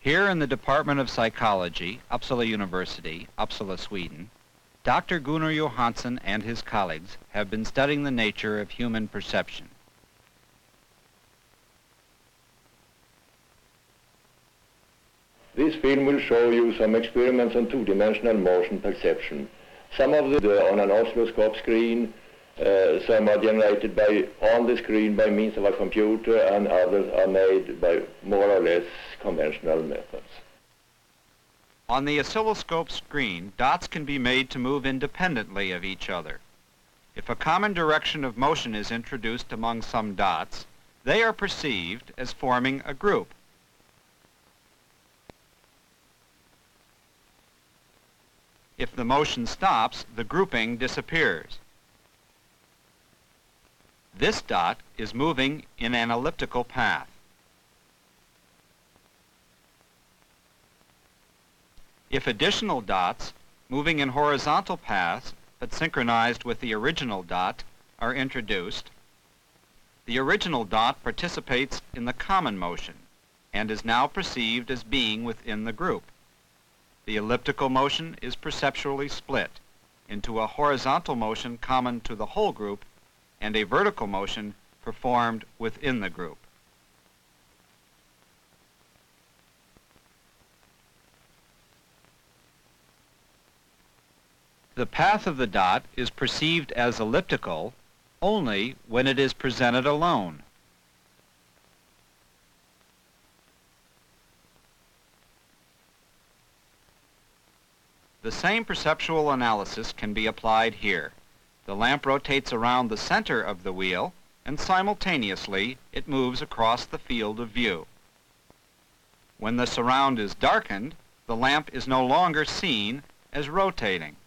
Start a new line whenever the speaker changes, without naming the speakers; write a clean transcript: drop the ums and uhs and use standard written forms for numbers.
Here in the Department of Psychology, Uppsala University, Uppsala, Sweden, Dr. Gunnar Johansson and his colleagues have been studying the nature of human perception.
This film will show you some experiments on two-dimensional motion perception. Some of them on an oscilloscope screen, some are generated on the screen by means of a computer, and others are made by more or less conventional methods.
On the oscilloscope screen, dots can be made to move independently of each other. If a common direction of motion is introduced among some dots, they are perceived as forming a group. If the motion stops, the grouping disappears. This dot is moving in an elliptical path. If additional dots, moving in horizontal paths, but synchronized with the original dot, are introduced, the original dot participates in the common motion and is now perceived as being within the group. The elliptical motion is perceptually split into a horizontal motion common to the whole group and a vertical motion performed within the group. The path of the dot is perceived as elliptical only when it is presented alone. The same perceptual analysis can be applied here. The lamp rotates around the center of the wheel, and simultaneously it moves across the field of view. When the surround is darkened, the lamp is no longer seen as rotating.